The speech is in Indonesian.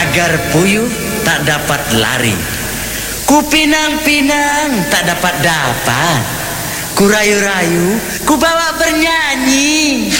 agar puyuh tak dapat lari. Ku pinang-pinang tak dapat. Ku rayu-rayu, ku bawa bernyanyi.